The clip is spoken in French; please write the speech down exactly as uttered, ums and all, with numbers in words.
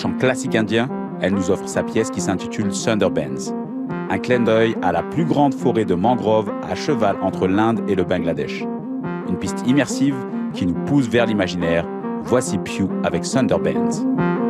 Chant classique indien, elle nous offre sa pièce qui s'intitule Sundarbans. Un clin d'œil à la plus grande forêt de mangroves à cheval entre l'Inde et le Bangladesh. Une piste immersive qui nous pousse vers l'imaginaire. Voici Piu avec Sundarbans.